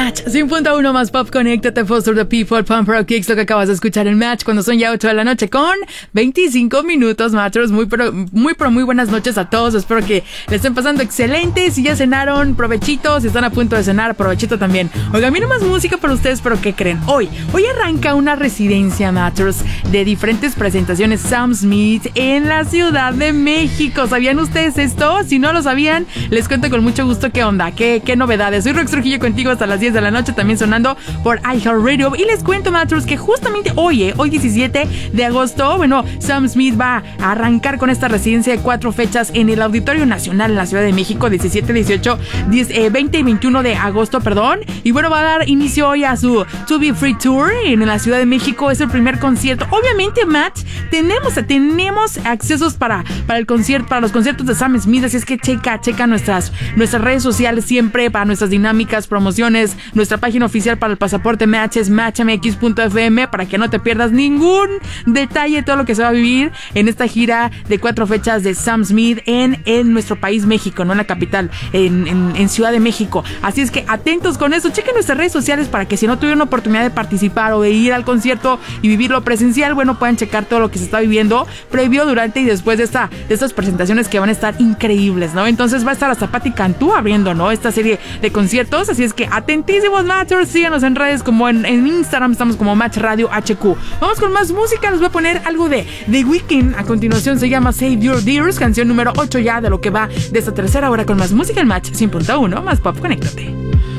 Match 100.1 más pop, conéctate, Foster the People, Pump Rock Kicks, lo que acabas de escuchar en Match cuando son ya 8 de la noche con 25 minutos, Matchers. Muy buenas noches a todos, espero que le estén pasando excelente. Si ya cenaron, provechito, si están a punto de cenar, provechito también. Oiga, mira más música para ustedes, pero ¿qué creen? Hoy arranca una residencia, Matchers, de diferentes presentaciones Sam Smith en la Ciudad de México. ¿Sabían ustedes esto? Si no lo sabían, les cuento con mucho gusto qué onda, qué novedades. Soy Rox Trujillo contigo hasta las 10 de la noche, también sonando por iHeartRadio. Y les cuento, Matchers, que justamente hoy 17 de agosto, Sam Smith va a arrancar con esta residencia de 4 fechas en el Auditorio Nacional en la Ciudad de México, 17, 18, 20 y 21 de agosto, Y va a dar inicio hoy a su To Be Free Tour en la Ciudad de México. Es el primer concierto. Obviamente, Matt, tenemos accesos para el concierto, para los conciertos de Sam Smith, así es que checa nuestras redes sociales siempre para nuestras dinámicas, promociones, nuestra página oficial para el pasaporte Match es matchmx.fm para que no te pierdas ningún detalle de todo lo que se va a vivir en esta gira de 4 fechas de Sam Smith en nuestro país, México, no en la capital, en Ciudad de México. Así es que atentos con eso, chequen nuestras redes sociales para que si no tuvieron oportunidad de participar o de ir al concierto y vivirlo presencial, puedan checar todo lo que se está viviendo previo, durante y después de estas presentaciones que van a estar increíbles, ¿no? Entonces va a estar hasta Patti Cantú abriendo, ¿no?, esta serie de conciertos, así es que atentísimos, Matchers, síganos en redes como en Instagram, estamos como Match Radio HQ. Vamos con más música, les voy a poner algo de The Weeknd a continuación, se llama Save Your Tears, canción número 8 ya de lo que va de esta tercera hora con más música en Match 100.1 más pop, conéctate.